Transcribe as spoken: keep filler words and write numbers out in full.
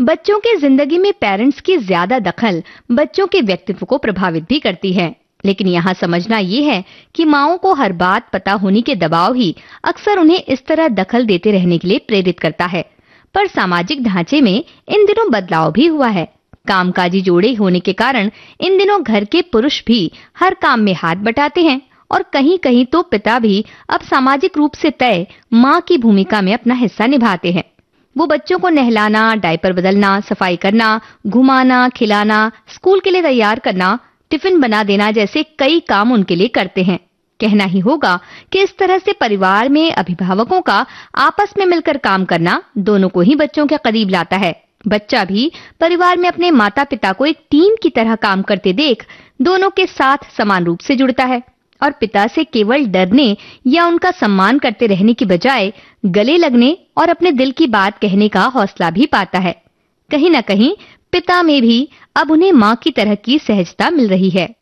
बच्चों की जिंदगी में पेरेंट्स की ज्यादा दखल बच्चों के व्यक्तित्व को प्रभावित भी करती है, लेकिन यहाँ समझना ये है कि माँओं को हर बात पता होने के दबाव ही अक्सर उन्हें इस तरह दखल देते रहने के लिए प्रेरित करता है। पर सामाजिक ढांचे में इन दिनों बदलाव भी हुआ है। कामकाजी जोड़े होने के कारण इन दिनों घर के पुरुष भी हर काम में हाथ बटाते हैं और कहीं कहीं तो पिता भी अब सामाजिक रूप से तय माँ की भूमिका में अपना हिस्सा निभाते हैं। वो बच्चों को नहलाना, डायपर बदलना, सफाई करना, घुमाना, खिलाना, स्कूल के लिए तैयार करना, टिफिन बना देना जैसे कई काम उनके लिए करते हैं। कहना ही होगा कि इस तरह से परिवार में अभिभावकों का आपस में मिलकर काम करना दोनों को ही बच्चों के करीब लाता है। बच्चा भी परिवार में अपने माता पिता को एक टीम की तरह काम करते देख दोनों के साथ समान रूप से जुड़ता है और पिता से केवल डरने या उनका सम्मान करते रहने की बजाय गले लगने और अपने दिल की बात कहने का हौसला भी पाता है। कहीं न कहीं पिता में भी अब उन्हें माँ की तरह की सहजता मिल रही है।